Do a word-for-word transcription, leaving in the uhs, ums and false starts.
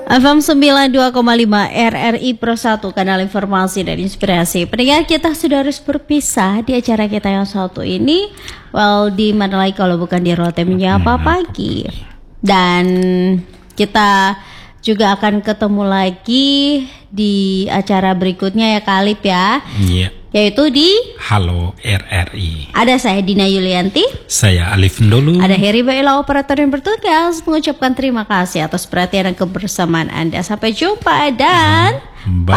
F M sembilan puluh dua koma lima R R I Pro satu, kanal informasi dan inspirasi. Pendengar, kita sudah harus berpisah di acara kita yang satu ini. Well, di mana lagi kalau bukan di Rotemnya apa pagi. Dan kita juga akan ketemu lagi di acara berikutnya ya Kalip ya. Iya. Yaitu di Halo R R I. Ada saya Dina Yulianti. Saya Alif Ndolu. Ada Heri Baila, operator yang bertugas, mengucapkan terima kasih atas perhatian dan kebersamaan Anda. Sampai jumpa dan Bye.